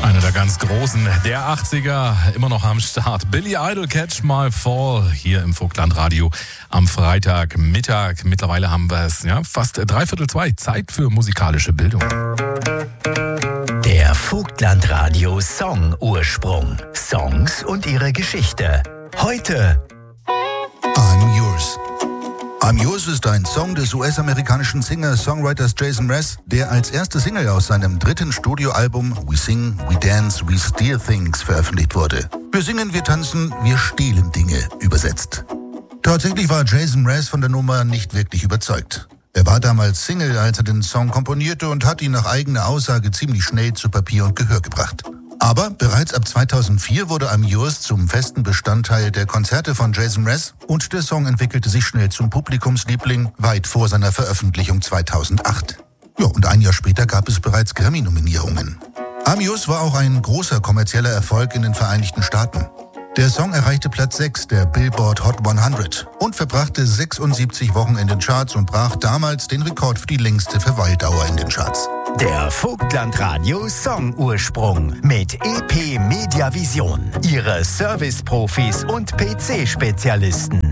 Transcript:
Einer der ganz Großen der 80er, immer noch am Start. Billy Idol, Catch My Fall, hier im Vogtlandradio am Freitagmittag. Mittlerweile haben wir es fast 1:45. Zeit für musikalische Bildung. Der Vogtlandradio Song Ursprung. Songs und ihre Geschichte. Heute I'm Yours. I'm Yours ist ein Song des US-amerikanischen Singer-Songwriters Jason Mraz, der als erste Single aus seinem dritten Studioalbum We Sing, We Dance, We Steal Things veröffentlicht wurde. Wir singen, wir tanzen, wir stehlen Dinge, übersetzt. Tatsächlich war Jason Mraz von der Nummer nicht wirklich überzeugt. Er war damals Single, als er den Song komponierte und hat ihn nach eigener Aussage ziemlich schnell zu Papier und Gehör gebracht. Aber bereits ab 2004 wurde I'm Yours zum festen Bestandteil der Konzerte von Jason Mraz und der Song entwickelte sich schnell zum Publikumsliebling weit vor seiner Veröffentlichung 2008. Ja, und ein Jahr später gab es bereits Grammy-Nominierungen. I'm Yours war auch ein großer kommerzieller Erfolg in den Vereinigten Staaten. Der Song erreichte Platz 6 der Billboard Hot 100 und verbrachte 76 Wochen in den Charts und brach damals den Rekord für die längste Verweildauer in den Charts. der Vogtlandradio Song Ursprung mit EP Media Vision. Ihre Service-Profis und PC-Spezialisten.